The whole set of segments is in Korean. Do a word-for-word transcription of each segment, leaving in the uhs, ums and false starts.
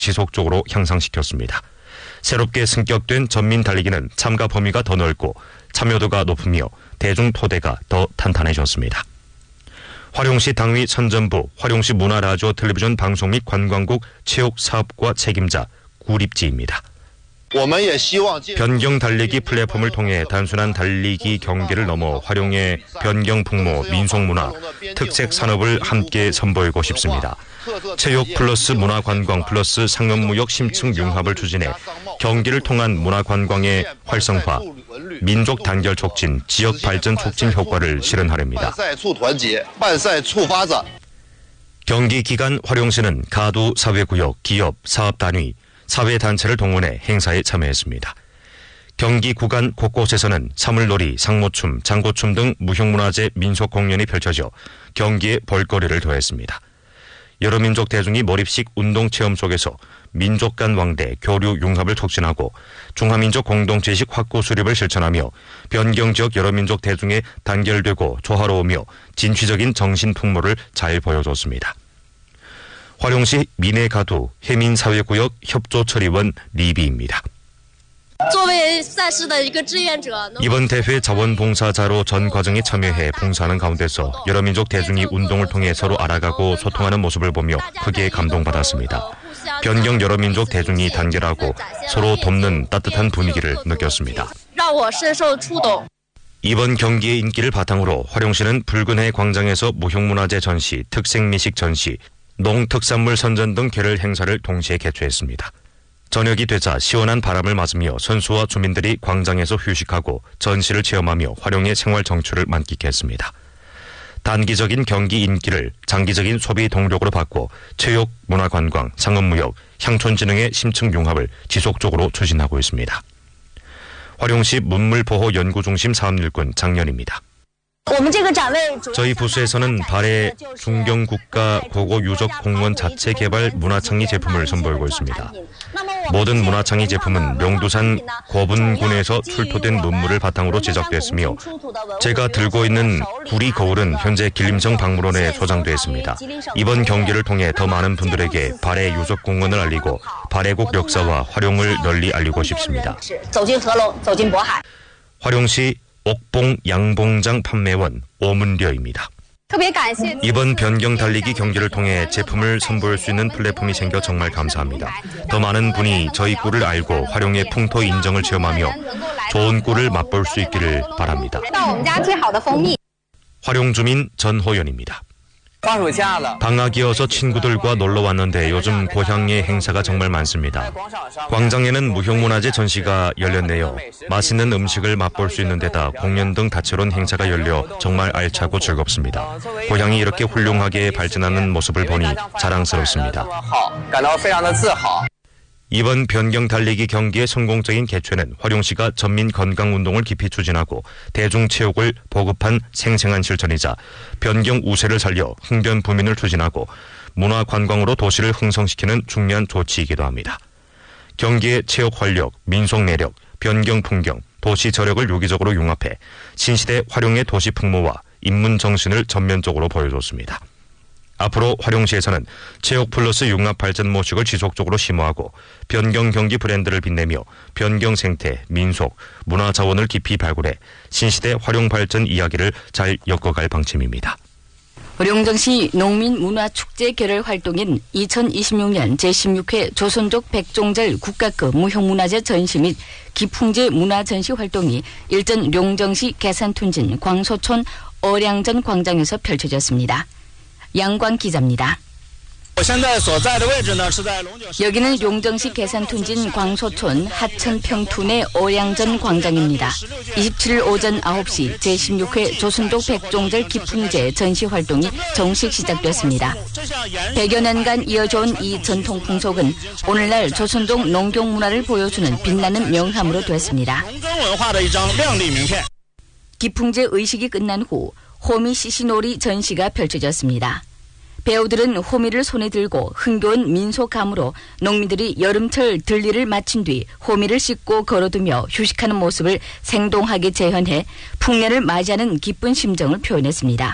지속적으로 향상시켰습니다. 새롭게 승격된 전민 달리기는 참가 범위가 더 넓고 참여도가 높으며 대중 토대가 더 탄탄해졌습니다. 화룡시 당위 선전부, 화룡시 문화라디오 텔레비전 방송 및 관광국 체육사업과 책임자 구립지입니다. 변경 달리기 플랫폼을 통해 단순한 달리기 경기를 넘어 활용의 변경 풍모, 민속문화, 특색 산업을 함께 선보이고 싶습니다. 체육 플러스 문화관광 플러스 상업무역 심층 융합을 추진해 경기를 통한 문화관광의 활성화, 민족 단결 촉진, 지역 발전 촉진 효과를 실현하렵니다. 경기 기간 화룡시는 가두 사회구역, 기업, 사업단위, 사회단체를 동원해 행사에 참여했습니다. 경기 구간 곳곳에서는 사물놀이, 상모춤, 장고춤 등 무형문화재 민속공연이 펼쳐져 경기에 볼거리를 더했습니다. 여러 민족 대중이 몰입식 운동체험 속에서 민족 간 왕래, 교류 융합을 촉진하고 중화민족 공동체식 확고 수립을 실천하며 변경 지역 여러 민족 대중에 단결되고 조화로우며 진취적인 정신 풍모를 잘 보여줬습니다. 화룡시 미내가두 해민사회구역 협조처리원 리비입니다. 이번 대회 자원봉사자로 전 과정에 참여해 봉사하는 가운데서 여러 민족 대중이 운동을 통해 서로 알아가고 소통하는 모습을 보며 크게 감동받았습니다. 변경 여러 민족 대중이 단결하고 서로 돕는 따뜻한 분위기를 느꼈습니다. 이번 경기의 인기를 바탕으로 화룡시는 붉은해 광장에서 무형문화재 전시, 특색미식 전시, 농특산물 선전 등 계를 행사를 동시에 개최했습니다. 저녁이 되자 시원한 바람을 맞으며 선수와 주민들이 광장에서 휴식하고 전시를 체험하며 활용의 생활 정취를 만끽했습니다. 단기적인 경기 인기를 장기적인 소비 동력으로 바꿔 체육, 문화관광, 상업무역, 향촌진흥의 심층 융합을 지속적으로 추진하고 있습니다. 화룡시 문물보호연구중심 사업일꾼 장년입니다. 저희 부서에서는 발해 중경국가 고고유적 공무원 자체 개발 문화창의 제품을 선보이고 있습니다. 모든 문화창의 제품은 명두산 고분군에서 출토된 문물을 바탕으로 제작됐으며 제가 들고 있는 구리 거울은 현재 길림성 박물원에 소장되어 있습니다. 이번 경기를 통해 더 많은 분들에게 발해 유적 공원을 알리고 발해국 역사와 활용을 널리 알리고 싶습니다. 화룡시 옥봉 양봉장 판매원 오문려입니다. 이번 변경 달리기 경기를 통해 제품을 선보일 수 있는 플랫폼이 생겨 정말 감사합니다. 더 많은 분이 저희 꿀을 알고 활용의 풍토 인정을 체험하며 좋은 꿀을 맛볼 수 있기를 바랍니다. 화룡 주민 전호연입니다. 방학이어서 친구들과 놀러 왔는데 요즘 고향의 행사가 정말 많습니다. 광장에는 무형문화재 전시가 열렸네요. 맛있는 음식을 맛볼 수 있는 데다 공연 등 다채로운 행사가 열려 정말 알차고 즐겁습니다. 고향이 이렇게 훌륭하게 발전하는 모습을 보니 자랑스럽습니다. 이번 변경 달리기 경기의 성공적인 개최는 화룡시가 전민 건강운동을 깊이 추진하고 대중체육을 보급한 생생한 실천이자 변경 우세를 살려 흥변 부민을 추진하고 문화관광으로 도시를 흥성시키는 중요한 조치이기도 합니다. 경기의 체육 활력, 민속 매력, 변경 풍경, 도시 저력을 유기적으로 융합해 신시대 화룡의 도시 풍모와 인문 정신을 전면적으로 보여줬습니다. 앞으로 화룡시에서는 체육 플러스 융합 발전 모식을 지속적으로 심화하고 변경 경기 브랜드를 빛내며 변경 생태, 민속, 문화 자원을 깊이 발굴해 신시대 화룡 발전 이야기를 잘 엮어갈 방침입니다. 화룡정시 농민문화축제 결혈 활동인 이천이십육 년 제십육 회 조선족 백종절 국가급 무형문화재 전시 및 기풍제 문화전시 활동이 일전 룡정시 계산툰진 광소촌 어량전 광장에서 펼쳐졌습니다. 양광 기자입니다. 여기는 용정시 계산툰진 광소촌 하천평투내 오량전 광장입니다. 이십칠 일 오전 아홉 시 제십육 회 조선족 백종절 기풍제 전시 활동이 정식 시작됐습니다. 백여 년간 이어져온 이 전통 풍속은 오늘날 조선족 농경 문화를 보여주는 빛나는 명함으로 됐습니다. 기풍제 의식이 끝난 후 호미 시시놀이 전시가 펼쳐졌습니다. 배우들은 호미를 손에 들고 흥겨운 민속감으로 농민들이 여름철 들일을 마친 뒤 호미를 싣고 걸어두며 휴식하는 모습을 생동하게 재현해 풍년을 맞이하는 기쁜 심정을 표현했습니다.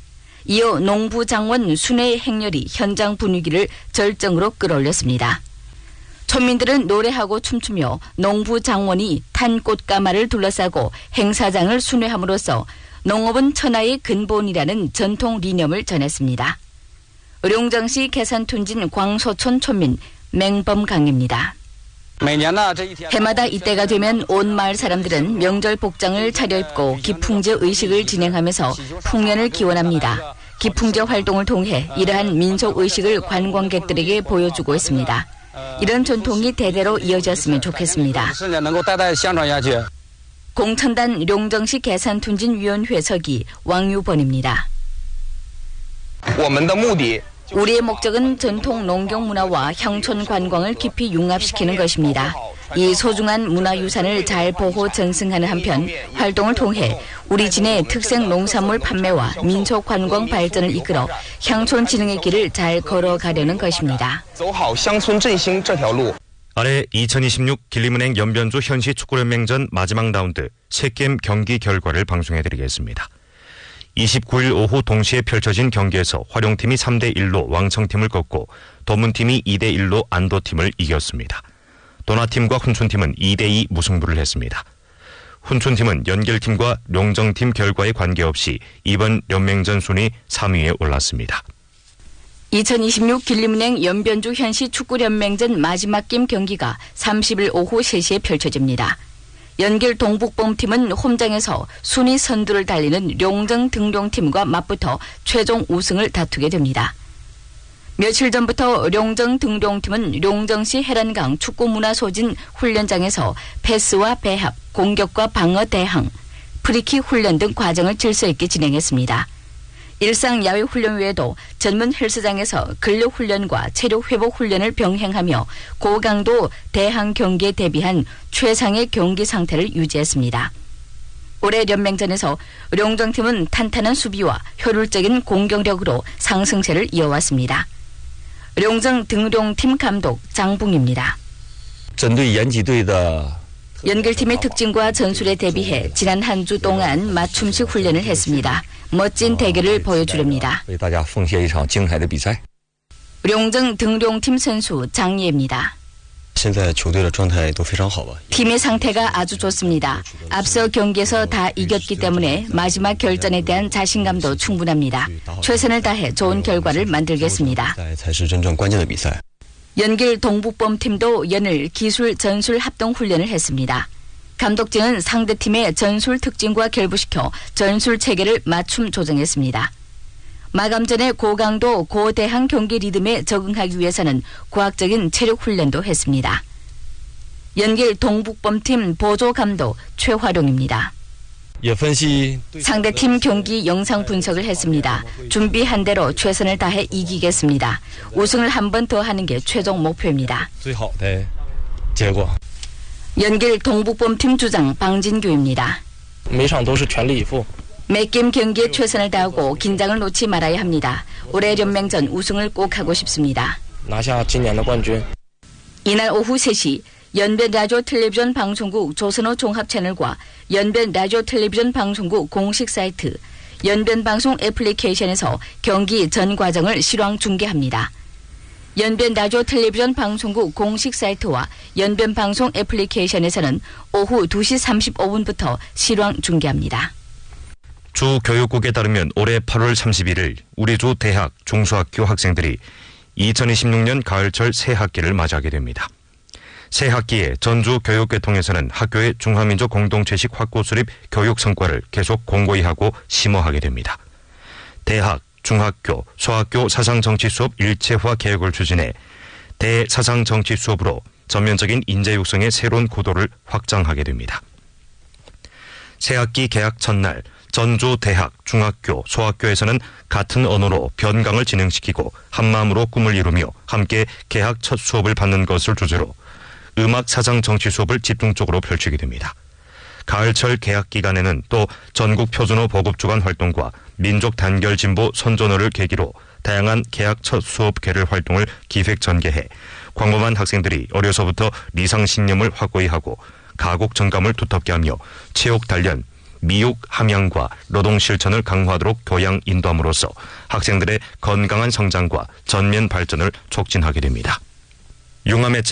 이어 농부 장원 순회의 행렬이 현장 분위기를 절정으로 끌어올렸습니다. 村민들은 노래하고 춤추며 농부 장원이 탄 꽃가마를 둘러싸고 행사장을 순회함으로써 농업은 천하의 근본이라는 전통 리념을 전했습니다. 룡정시 계산툰진 광소촌 촌민 맹범강입니다. 해마다 이때가 되면 온 마을 사람들은 명절 복장을 차려입고 기풍제 의식을 진행하면서 풍년을 기원합니다. 기풍제 활동을 통해 이러한 민속 의식을 관광객들에게 보여주고 있습니다. 이런 전통이 대대로 이어졌으면 좋겠습니다. 공천단 룡정시 계산툰진위원회 서기 왕유번입니다. 우리의 목적은 전통 농경 문화와 향촌 관광을 깊이 융합시키는 것입니다. 이 소중한 문화유산을 잘 보호 전승하는 한편 활동을 통해 우리 진의 특색 농산물 판매와 민속 관광 발전을 이끌어 향촌 진흥의 길을 잘 걸어가려는 것입니다. 아래 이천이십육 길림은행 연변주 현시 축구연맹전 마지막 라운드 세 게임 경기 결과를 방송해드리겠습니다. 이십구일 오후 동시에 펼쳐진 경기에서 화룡팀이 삼 대 일로 왕청팀을 꺾고 도문팀이 이 대 일로 안도팀을 이겼습니다. 도나팀과 훈촌팀은 이 대 이 무승부를 했습니다. 훈촌팀은 연결팀과 룡정팀 결과에 관계없이 이번 연맹전 순위 삼 위에 올랐습니다. 이천이십육 길림은행 연변주 현시 축구연맹전 마지막 게임 경기가 삼십일 오후 세 시에 펼쳐집니다. 연길 동북범팀은 홈장에서 순위 선두를 달리는 룡정 등룡팀과 맞붙어 최종 우승을 다투게 됩니다. 며칠 전부터 룡정 등룡팀은 룡정시 해란강 축구문화소진 훈련장에서 패스와 배합, 공격과 방어 대항, 프리킥 훈련 등 과정을 질서 있게 진행했습니다. 일상 야외 훈련 외에도 전문 헬스장에서 근력 훈련과 체력 회복 훈련을 병행하며 고강도 대항 경기에 대비한 최상의 경기 상태를 유지했습니다. 올해 연맹전에서 룡정팀은 탄탄한 수비와 효율적인 공격력으로 상승세를 이어왔습니다. 룡정 등룡팀 감독 장붕입니다. 연결팀의 특징과 전술에 대비해 지난 한 주 동안 맞춤식 훈련을 했습니다. 멋진 대결을 보여주렵니다. 룡정 등룡팀 선수 장예입니다. 팀의 상태가 아주 좋습니다. 앞서 경기에서 다 이겼기 때문에 마지막 결전에 대한 자신감도 충분합니다. 최선을 다해 좋은 결과를 만들겠습니다. 연길 동북범팀도 연일 기술 전술 합동 훈련을 했습니다. 감독진은 상대팀의 전술 특징과 결부시켜 전술 체계를 맞춤 조정했습니다. 마감 전에 고강도 고대항 경기 리듬에 적응하기 위해서는 과학적인 체력 훈련도 했습니다. 연길 동북범팀 보조 감독 최화룡입니다. 상대팀 경기 영상 분석을 했습니다. 준비한 대로 최선을 다해 이기겠습니다. 우승을 한 번 더 하는 게 최종 목표입니다. 연길 동북범팀 주장 방진규입니다. 매 게임 경기에 최선을 다하고 긴장을 놓지 말아야 합니다. 올해 연맹전 우승을 꼭 하고 싶습니다. 이날 오후 세 시 연변 라디오 텔레비전 방송국 조선호 종합 채널과 연변 라디오 텔레비전 방송국 공식 사이트, 연변 방송 애플리케이션에서 경기 전 과정을 실황 중계합니다. 연변 라디오 텔레비전 방송국 공식 사이트와 연변 방송 애플리케이션에서는 오후 두 시 삼십오 분부터 실황 중계합니다. 주 교육국에 따르면 올해 팔월 삼십일일 우리 주 대학, 중소학교 학생들이 이천이십육 년 가을철 새 학기를 맞이하게 됩니다. 새 학기에 전주 교육계통에서는 학교의 중화민족 공동체식 확고 수립 교육 성과를 계속 공고히 하고 심어하게 됩니다. 대학, 중학교, 소학교 사상정치 수업 일체화 계획을 추진해 대사상정치 수업으로 전면적인 인재 육성의 새로운 구도를 확장하게 됩니다. 새학기 개학 첫날 전주 대학, 중학교, 소학교에서는 같은 언어로 변강을 진행시키고 한마음으로 꿈을 이루며 함께 개학 첫 수업을 받는 것을 주제로 음악 사상 정치 수업을 집중적으로 펼치게 됩니다. 가을철 개학 기간에는 또 전국 표준어 보급 주간 활동과 민족 단결 진보 선전어를 계기로 다양한 개학 첫 수업 개를 활동을 기획 전개해 광범한 학생들이 어려서부터 리상신념을 확고히 하고 가곡 정감을 두텁게 하며 체육 단련, 미육 함양과 노동 실천을 강화하도록 교양 인도함으로써 학생들의 건강한 성장과 전면 발전을 촉진하게 됩니다. 융암의